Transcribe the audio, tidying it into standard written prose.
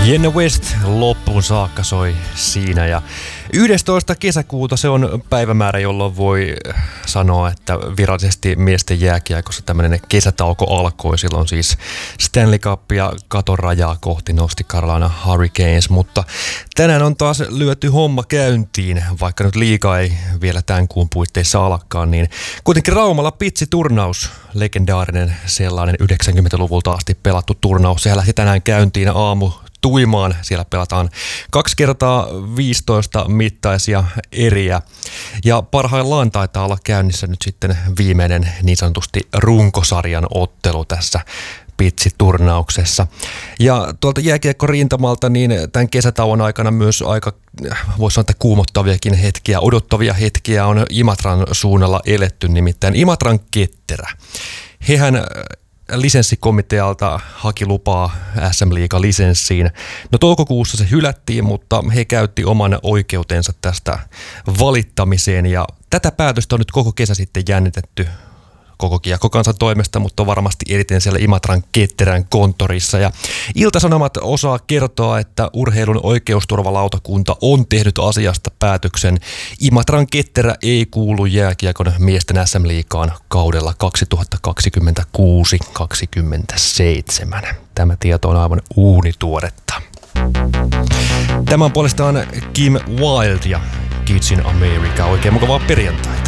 Jenna West loppuun saakka soi siinä ja 11. kesäkuuta se on päivämäärä, jolloin voi sanoa, että virallisesti miesten jääkiekossa tämmöinen kesätauko alkoi. Silloin siis Stanley Cupia katorajaa kohti nosti Carolina Hurricanes, mutta tänään on taas lyöty homma käyntiin, vaikka nyt liiga ei vielä tämän kuun puitteissa alkaa, niin kuitenkin Raumalla pitsi-turnaus, legendaarinen sellainen 90-luvulta asti pelattu turnaus, sehän lähti tänään käyntiin tuimaan. Siellä pelataan 2 kertaa 15 mittaisia eriä. Ja parhaillaan taitaa olla käynnissä nyt sitten viimeinen niin sanotusti runkosarjan ottelu tässä pitsiturnauksessa. Ja tuolta jääkiekkorintamalta niin tämän kesätauon aikana myös aika, voisi sanoa, että kuumottaviakin hetkiä, odottavia hetkiä on Imatran suunnalla eletty, nimittäin Imatran Ketterä. Hehän lisenssikomitealta haki lupaa SM-liiga-lisenssiin. No toukokuussa se hylättiin, mutta he käytti oman oikeutensa tästä valittamiseen ja tätä päätöstä on nyt koko kesä sitten jännitetty koko kiekkokansan toimesta, mutta on varmasti eriten siellä Imatran Ketterän konttorissa. Ja Ilta-Sanomat osaa kertoa, että urheilun oikeusturvalautakunta on tehnyt asiasta päätöksen. Imatran Ketterä ei kuulu jääkiekon miesten SM-liigaan kaudella 2026-27. Tämä tieto on aivan uunituoretta. Tämä on puolestaan Kim Wilde ja Kids in America. Oikein mukavaa perjantaita.